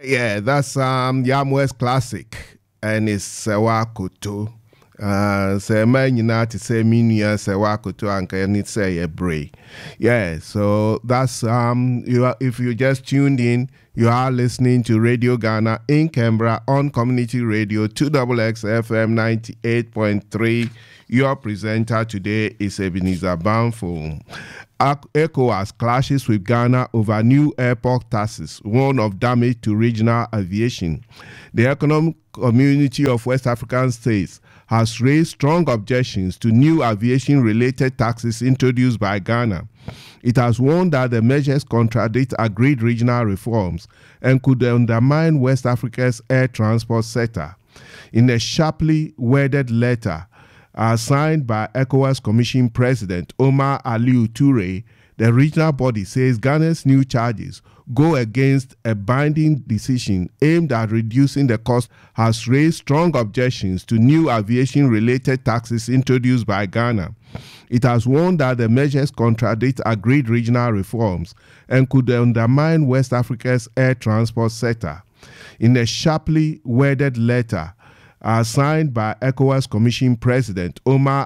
Yeah, that's Yamwest Classic, and it's Sewakutu. Say man United say minia Sewakutu and can it say a bray. Yeah, so that's if you just tuned in, you are listening to Radio Ghana in Canberra on Community Radio 2XX FM 98.3. Your presenter today is Ebenezer Banfo. ECOWAS clashes with Ghana over new airport taxes, warn of damage to regional aviation. The Economic Community of West African States has raised strong objections to new aviation-related taxes introduced by Ghana. It has warned that the measures contradict agreed regional reforms and could undermine West Africa's air transport sector. In a sharply worded letter, signed by ECOWAS Commission President Omar Alieu Toure, the regional body says Ghana's new charges go against a binding decision aimed at reducing the cost, has raised strong objections to new aviation-related taxes introduced by Ghana. It has warned that the measures contradict agreed regional reforms and could undermine West Africa's air transport sector. In a sharply worded letter, signed by ECOWAS Commission President Omar